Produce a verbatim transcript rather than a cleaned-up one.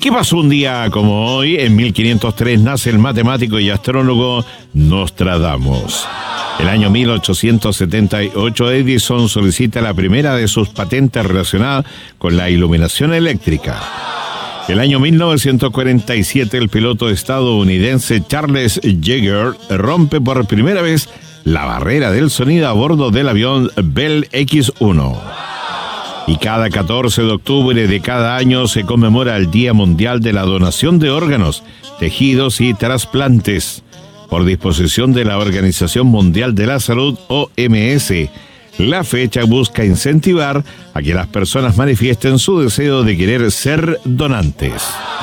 ¿Qué pasó un día como hoy? En mil quinientos tres nace el matemático y astrónomo Nostradamus. El año mil ochocientos setenta y ocho, Edison solicita la primera de sus patentes relacionadas con la iluminación eléctrica. El año mil novecientos cuarenta y siete, el piloto estadounidense Charles Yeager rompe por primera vez la barrera del sonido a bordo del avión Bell equis uno. Y cada catorce de octubre de cada año se conmemora el Día Mundial de la Donación de Órganos, Tejidos y Trasplantes, por disposición de la Organización Mundial de la Salud, O M S. La fecha busca incentivar a que las personas manifiesten su deseo de querer ser donantes.